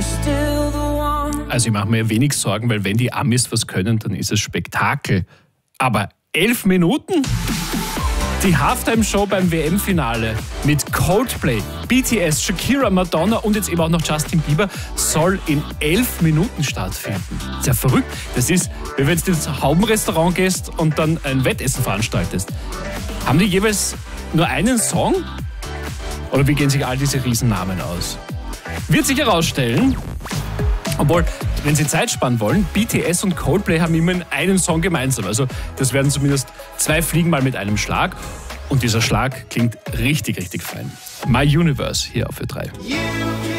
Also ich mache mir wenig Sorgen, weil wenn die Amis was können, dann ist es Spektakel. Aber 11 Minuten? Die Halftime-Show beim WM-Finale mit Coldplay, BTS, Shakira, Madonna und jetzt eben auch noch Justin Bieber soll in 11 Minuten stattfinden. Sehr verrückt. Das ist, wie wenn du ins Haubenrestaurant gehst und dann ein Wettessen veranstaltest. Haben die jeweils nur einen Song? Oder wie gehen sich all diese Riesennamen aus? Wird sich herausstellen, obwohl, wenn Sie Zeit sparen wollen, BTS und Coldplay haben immerhin einen Song gemeinsam. Also das werden zumindest 2 Fliegen mal mit einem Schlag. Und dieser Schlag klingt richtig, richtig fein. My Universe hier auf Ö3.